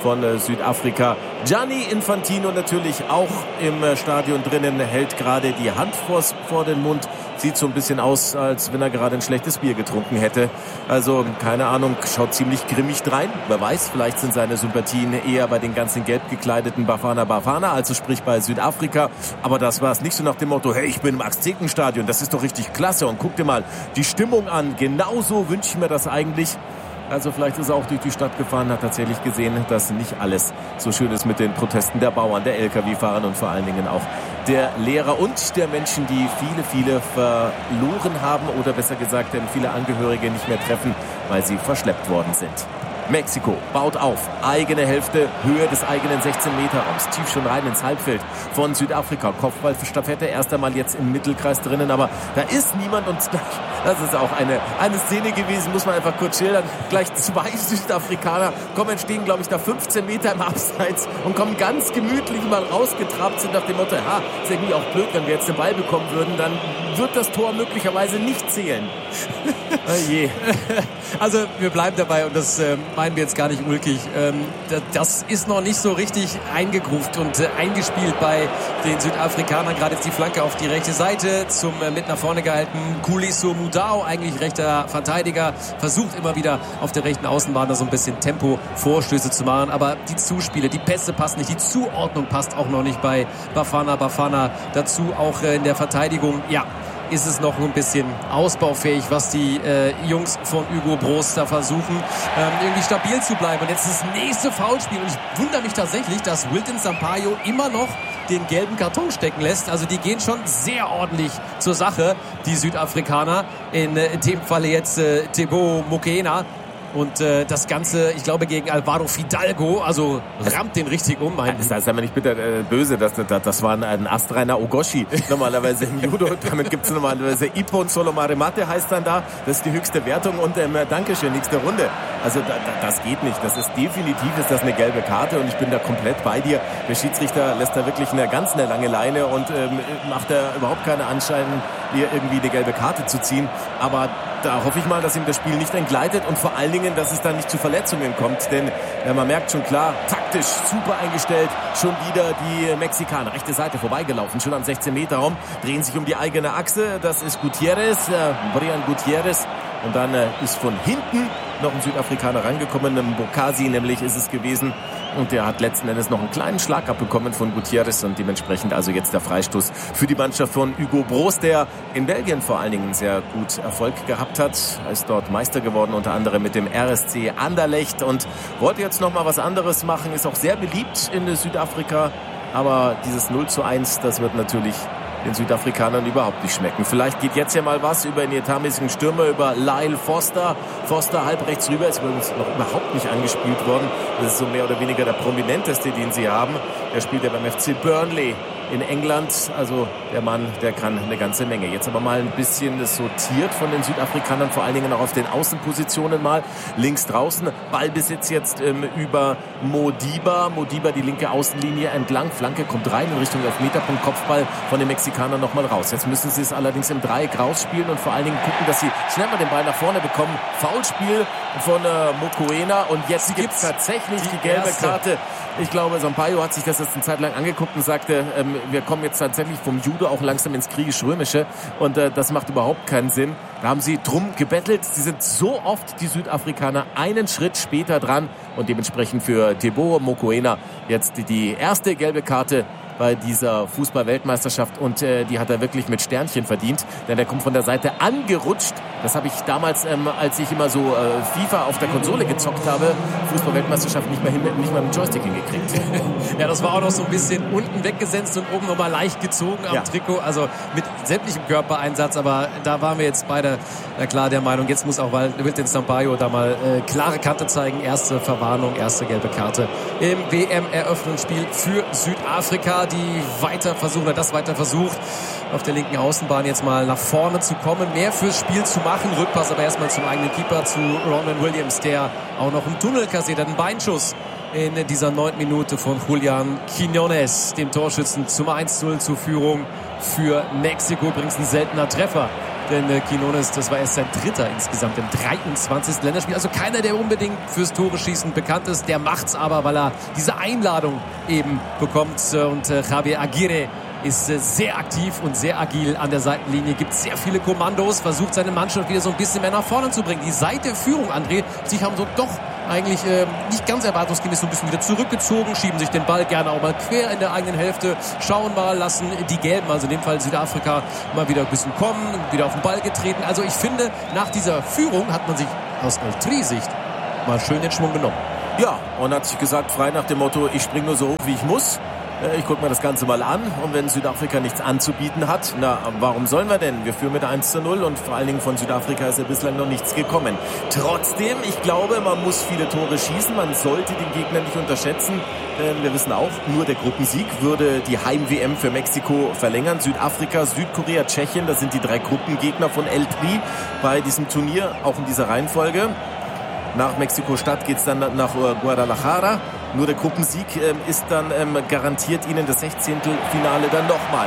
von äh, Südafrika. Gianni Infantino natürlich auch im äh, Stadion drinnen, hält gerade die Hand vors, vor den Mund. Sieht so ein bisschen aus, als wenn er gerade ein schlechtes Bier getrunken hätte. Also, keine Ahnung, schaut ziemlich grimmig drein. Wer weiß, vielleicht sind seine Sympathien eher bei den ganzen gelb gekleideten Bafana Bafana, also sprich bei Südafrika. Aber das war es nicht so nach dem Motto, hey, ich bin im Aztekenstadion, das ist doch richtig klasse. Und guck dir mal die Stimmung an. Genauso wünsche ich mir das eigentlich. Also vielleicht ist er auch durch die Stadt gefahren, hat tatsächlich gesehen, dass nicht alles so schön ist mit den Protesten der Bauern, der L K W-Fahrer und vor allen Dingen auch der Lehrer und der Menschen, die viele, viele verloren haben oder besser gesagt viele Angehörige nicht mehr treffen, weil sie verschleppt worden sind. Mexiko baut auf, eigene Hälfte, Höhe des eigenen sechzehn-Meter-Raums, tief schon rein ins Halbfeld von Südafrika. Kopfball für Staffette, erst einmal jetzt im Mittelkreis drinnen, aber da ist niemand und das ist auch eine, eine Szene gewesen, muss man einfach kurz schildern. Gleich zwei Südafrikaner kommen, stehen glaube ich da fünfzehn Meter im Abseits und kommen ganz gemütlich mal rausgetrabt, sind nach dem Motto, ja, ist irgendwie auch blöd, wenn wir jetzt den Ball bekommen würden, dann wird das Tor möglicherweise nicht zählen. Oh je. Also wir bleiben dabei und das äh, meinen wir jetzt gar nicht ulkig. Ähm, das ist noch nicht so richtig eingegruft und äh, eingespielt bei den Südafrikanern. Gerade jetzt die Flanke auf die rechte Seite zum äh, mit nach vorne gehalten Kuliso Mudau, eigentlich rechter Verteidiger, versucht immer wieder auf der rechten Außenbahn da so ein bisschen Tempo-Vorstöße zu machen. Aber die Zuspiele, die Pässe passen nicht, die Zuordnung passt auch noch nicht bei Bafana Bafana. Dazu auch äh, in der Verteidigung, ja, ist es noch ein bisschen ausbaufähig, was die äh, Jungs von Hugo Broos da versuchen, ähm, irgendwie stabil zu bleiben. Und jetzt das nächste Foulspiel. Und ich wundere mich tatsächlich, dass Wilton Sampaio immer noch den gelben Karton stecken lässt. Also die gehen schon sehr ordentlich zur Sache, die Südafrikaner. In, äh, in dem Falle jetzt äh, Teboho Mokoena. Und äh, das Ganze, ich glaube, gegen Alvaro Fidalgo, also rammt den richtig um. Das heißt aber nicht bitte äh, böse, das, das, das war ein, ein astreiner Ogoshi. Normalerweise im Judo, damit gibt es normalerweise Ippon Solomaremate heißt dann da. Das ist die höchste Wertung und ähm, Dankeschön, nächste Runde. Also da, da, das geht nicht. Das ist definitiv ist das eine gelbe Karte und ich bin da komplett bei dir. Der Schiedsrichter lässt da wirklich eine ganz eine lange Leine und ähm, macht da überhaupt keine Anschein, hier irgendwie eine gelbe Karte zu ziehen. Aber da hoffe ich mal, dass ihm das Spiel nicht entgleitet und vor allen Dingen, dass es dann nicht zu Verletzungen kommt. Denn ja, man merkt schon klar, taktisch super eingestellt. Schon wieder die Mexikaner. Rechte Seite vorbeigelaufen, schon am sechzehn-Meter-Raum. Drehen sich um die eigene Achse. Das ist Gutierrez, äh, Brian Gutierrez. Und dann äh, ist von hinten noch ein Südafrikaner rangekommen. Mbokasi nämlich ist es gewesen. Und der hat letzten Endes noch einen kleinen Schlag abbekommen von Gutierrez. Und dementsprechend also jetzt der Freistoß für die Mannschaft von Hugo Broos, der in Belgien vor allen Dingen sehr gut Erfolg gehabt hat. Er ist dort Meister geworden, unter anderem mit dem R S C Anderlecht. Und wollte jetzt noch mal was anderes machen. Ist auch sehr beliebt in Südafrika. Aber dieses null zu eins, das wird natürlich den Südafrikanern überhaupt nicht schmecken. Vielleicht geht jetzt ja mal was über den etatmäßigen Stürmer, über Lyle Foster. Foster halb rechts rüber, ist übrigens noch überhaupt nicht angespielt worden. Das ist so mehr oder weniger der prominenteste, den sie haben. Der spielt ja beim F C Burnley in England. Also der Mann, der kann eine ganze Menge. Jetzt aber mal ein bisschen sortiert von den Südafrikanern, vor allen Dingen auch auf den Außenpositionen mal. Links draußen, Ballbesitz jetzt ähm, über Modiba. Modiba die linke Außenlinie entlang. Flanke kommt rein in Richtung Elfmeterpunkt. Kopfball von den Mexikanern nochmal raus. Jetzt müssen sie es allerdings im Dreieck rausspielen und vor allen Dingen gucken, dass sie schnell mal den Ball nach vorne bekommen. Foulspiel von äh, Mokoena und jetzt gibt es tatsächlich die, die gelbe erste Karte. Ich glaube, Sampaio hat sich das jetzt eine Zeit lang angeguckt und sagte, ähm, wir kommen jetzt tatsächlich vom Judo auch langsam ins Griechisch-Römische und äh, das macht überhaupt keinen Sinn. Da haben sie drum gebettelt. Sie sind so oft, die Südafrikaner, einen Schritt später dran und dementsprechend für Teboho Mokoena jetzt die, die erste gelbe Karte bei dieser Fußball-Weltmeisterschaft und äh, die hat er wirklich mit Sternchen verdient, denn der kommt von der Seite angerutscht. Das habe ich damals, ähm, als ich immer so äh, FIFA auf der Konsole gezockt habe, Fußball-Weltmeisterschaft nicht mehr, hin, nicht mehr mit dem Joystick hingekriegt. Ja, das war auch noch so ein bisschen unten weggesetzt und oben nochmal leicht gezogen am ja. Trikot, also mit sämtlichem Körpereinsatz, aber da waren wir jetzt beide na klar der Meinung, jetzt muss auch Wilton Sampaio da mal äh, klare Kante zeigen, erste Verwarnung, erste gelbe Karte im W M-Eröffnungsspiel für Südafrika, die weiter versuchen, oder das weiter versucht, auf der linken Außenbahn jetzt mal nach vorne zu kommen, mehr fürs Spiel zu machen. Rückpass aber erstmal zum eigenen Keeper, zu Ronan Williams, der auch noch einen Tunnel kassiert hat, einen Beinschuss in dieser neunten Minute von Julian Quiñones, dem Torschützen, zum eins zu null zur Führung für Mexiko. Übrigens ein seltener Treffer Denn äh, Quiñones, das war erst sein dritter insgesamt im dreiundzwanzigsten Länderspiel. Also keiner, der unbedingt fürs Tore-Schießen bekannt ist. Der macht's aber, weil er diese Einladung eben bekommt. Und äh, Javier Aguirre ist äh, sehr aktiv und sehr agil an der Seitenlinie, gibt sehr viele Kommandos, versucht seine Mannschaft wieder so ein bisschen mehr nach vorne zu bringen. Die Seite-Führung, André, sich haben so doch eigentlich äh, nicht ganz erwartungsgemäß so ein bisschen wieder zurückgezogen, schieben sich den Ball gerne auch mal quer in der eigenen Hälfte, schauen mal, lassen die Gelben, also in dem Fall Südafrika, mal wieder ein bisschen kommen, wieder auf den Ball getreten. Also ich finde, nach dieser Führung hat man sich aus Altri-Sicht mal schön den Schwung genommen. Ja, und hat sich gesagt, frei nach dem Motto, ich springe nur so hoch, wie ich muss. Ich gucke mir das Ganze mal an und wenn Südafrika nichts anzubieten hat, na, warum sollen wir denn? Wir führen mit eins zu null und vor allen Dingen von Südafrika ist ja bislang noch nichts gekommen. Trotzdem, ich glaube, man muss viele Tore schießen, man sollte den Gegner nicht unterschätzen. Denn wir wissen auch, nur der Gruppensieg würde die Heim-W M für Mexiko verlängern. Südafrika, Südkorea, Tschechien, das sind die drei Gruppengegner von El Tri bei diesem Turnier, auch in dieser Reihenfolge. Nach Mexiko-Stadt geht es dann nach Guadalajara. Nur der Gruppensieg ähm, ist dann ähm, garantiert Ihnen das Sechzehntelfinale dann nochmal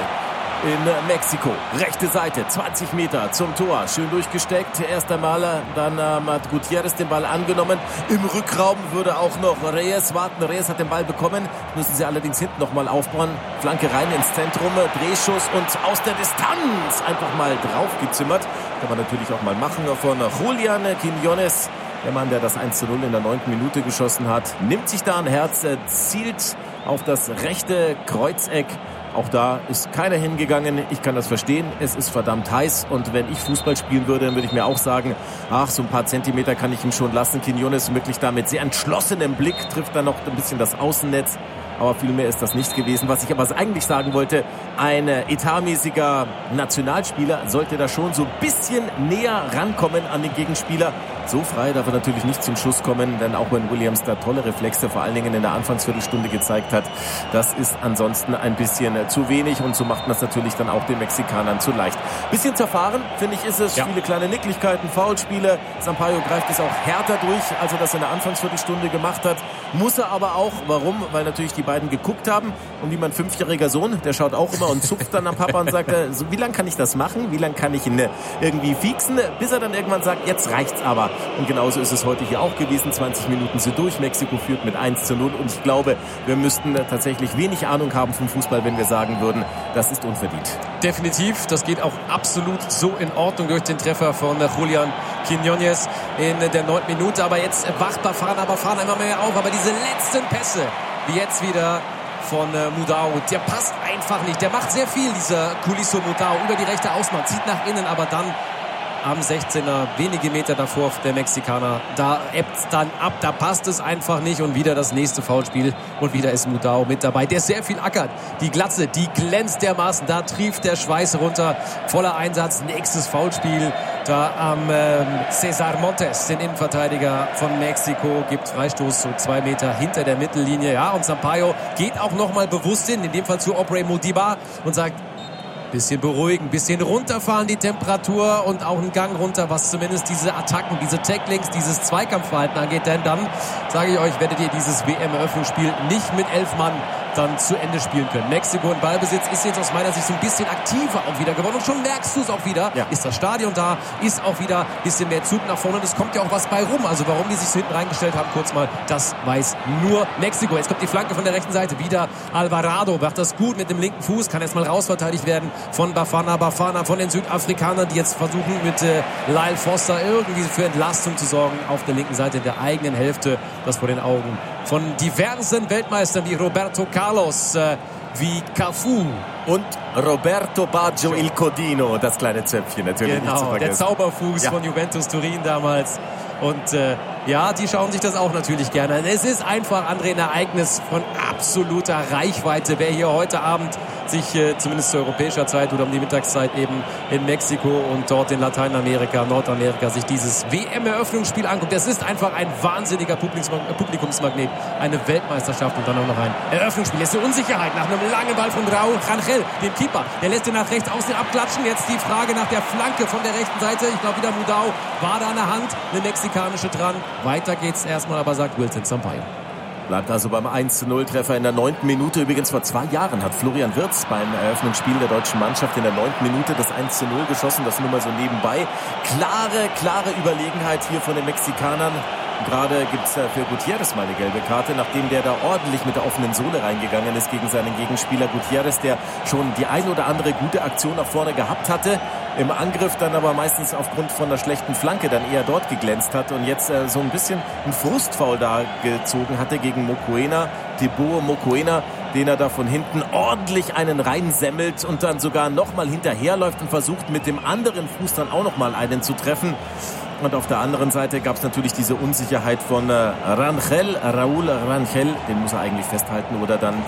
in Mexiko. Rechte Seite, zwanzig Meter zum Tor. Schön durchgesteckt. Erst einmal, dann ähm, hat Gutierrez den Ball angenommen. Im Rückraum würde auch noch Reyes warten. Reyes hat den Ball bekommen. Müssen sie allerdings hinten nochmal aufbauen. Flanke rein ins Zentrum. Drehschuss und aus der Distanz einfach mal draufgezimmert. Kann man natürlich auch mal machen von Julián Quiñones. Der Mann, der das eins zu null in der neunten Minute geschossen hat, nimmt sich da ein Herz, zielt auf das rechte Kreuzeck. Auch da ist keiner hingegangen. Ich kann das verstehen. Es ist verdammt heiß. Und wenn ich Fußball spielen würde, dann würde ich mir auch sagen, ach, so ein paar Zentimeter kann ich ihm schon lassen. Quiñones wirklich da mit sehr entschlossenem Blick, trifft dann noch ein bisschen das Außennetz. Aber viel mehr ist das nicht gewesen. Was ich aber eigentlich sagen wollte, ein etatmäßiger Nationalspieler sollte da schon so ein bisschen näher rankommen an den Gegenspieler. So frei darf er natürlich nicht zum Schuss kommen, denn auch wenn Williams da tolle Reflexe, vor allen Dingen in der Anfangsviertelstunde gezeigt hat, das ist ansonsten ein bisschen zu wenig und so macht man es natürlich dann auch den Mexikanern zu leicht. Bisschen zerfahren, finde ich, ist es. Ja. Viele kleine Nicklichkeiten, Foulspiele. Sampaio greift es auch härter durch, als er das in der Anfangsviertelstunde gemacht hat. Muss er aber auch. Warum? Weil natürlich die beiden geguckt haben und wie mein fünfjähriger Sohn, der schaut auch immer und zupft dann am Papa und sagt, so, wie lange kann ich das machen? Wie lange kann ich ihn irgendwie fiexen? Bis er dann irgendwann sagt, jetzt reicht's aber. Und genauso ist es heute hier auch gewesen. zwanzig Minuten sind durch. Mexiko führt mit eins zu null. Und ich glaube, wir müssten tatsächlich wenig Ahnung haben vom Fußball, wenn wir sagen würden, das ist unverdient. Definitiv. Das geht auch absolut so in Ordnung durch den Treffer von Julián Quiñones in der neunten Minute. Aber jetzt wacht Bafana, Bafana immer mehr auf. Aber diese letzten Pässe, wie jetzt wieder von äh, Mudau, der passt einfach nicht. Der macht sehr viel, dieser Kulisso Mudau, über die rechte Außenbahn, zieht nach innen, aber dann am sechzehner, wenige Meter davor der Mexikaner, da ebbt es dann ab, da passt es einfach nicht und wieder das nächste Foulspiel und wieder ist Mudau mit dabei, der sehr viel ackert. Die Glatze, die glänzt dermaßen, da trieft der Schweiß runter, voller Einsatz, nächstes Foulspiel da am ähm, César Montes, den Innenverteidiger von Mexiko, gibt Freistoß so zwei Meter hinter der Mittellinie, ja, und Sampaio geht auch nochmal bewusst hin, in dem Fall zu Aubrey Modiba und sagt, bisschen beruhigen, bisschen runterfahren die Temperatur und auch einen Gang runter, was zumindest diese Attacken, diese Tacklings, dieses Zweikampfverhalten angeht. Denn dann, sage ich euch, werdet ihr dieses W M-Eröffnungsspiel nicht mit elf Mann dann zu Ende spielen können. Mexiko in Ballbesitz ist jetzt aus meiner Sicht so ein bisschen aktiver auch wieder geworden. Und schon merkst du es auch wieder. Ja. Ist das Stadion da, ist auch wieder ein bisschen mehr Zug nach vorne. Und es kommt ja auch was bei rum. Also warum die sich so hinten reingestellt haben, kurz mal, das weiß nur Mexiko. Jetzt kommt die Flanke von der rechten Seite. Wieder Alvarado macht das gut mit dem linken Fuß. Kann jetzt mal rausverteidigt werden von Bafana Bafana, von den Südafrikanern, die jetzt versuchen mit äh, Lyle Foster irgendwie für Entlastung zu sorgen auf der linken Seite der eigenen Hälfte. Das vor den Augen von diversen Weltmeistern wie Roberto Carlos, äh, wie Cafu. Und Roberto Baggio il Codino, das kleine Zöpfchen natürlich. Genau, der Zauberfuß ja. von Juventus Turin damals. Und äh, ja, die schauen sich das auch natürlich gerne an. Es ist einfach, André, ein Ereignis von absoluter Reichweite. Wer hier heute Abend sich äh, zumindest zu europäischer Zeit oder um die Mittagszeit eben in Mexiko und dort in Lateinamerika, Nordamerika sich dieses W M-Eröffnungsspiel anguckt, das ist einfach ein wahnsinniger Publikumsmagnet, eine Weltmeisterschaft und dann auch noch ein Eröffnungsspiel. Jetzt die Unsicherheit nach einem langen Ball von Raúl Rangel, dem Keeper. Der lässt ihn nach rechts außen abklatschen. Jetzt die Frage nach der Flanke von der rechten Seite. Ich glaube wieder Mudau war da an der Hand, eine mexikanische dran. Weiter geht's erstmal, aber sagt Wilson Sampaio. Bleibt also beim eins zu null Treffer in der neunten Minute. Übrigens vor zwei Jahren hat Florian Wirtz beim Eröffnungsspiel der deutschen Mannschaft in der neunten Minute das eins zu null geschossen. Das nur mal so nebenbei. Klare, klare Überlegenheit hier von den Mexikanern. Gerade gibt es für Gutierrez mal eine gelbe Karte, nachdem der da ordentlich mit der offenen Sohle reingegangen ist gegen seinen Gegenspieler Gutierrez, der schon die ein oder andere gute Aktion nach vorne gehabt hatte. Im Angriff dann aber meistens aufgrund von einer schlechten Flanke dann eher dort geglänzt hat und jetzt äh, so ein bisschen ein Frustfoul da gezogen hatte gegen Mokoena, Thibaut Mokoena, den er da von hinten ordentlich einen reinsemmelt und dann sogar nochmal hinterherläuft und versucht mit dem anderen Fuß dann auch nochmal einen zu treffen. Und auf der anderen Seite gab es natürlich diese Unsicherheit von äh, Rangel, Raúl Rangel, den muss er eigentlich festhalten oder dann